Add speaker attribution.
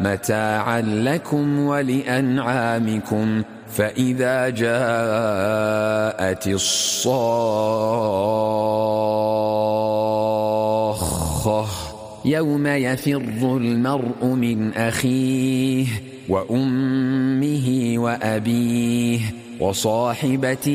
Speaker 1: متاعا لكم ولأنعامكم. فإذا جاءت الصاخة يوم يفر المرء من أخيه وأمه وأبيه وصاحبته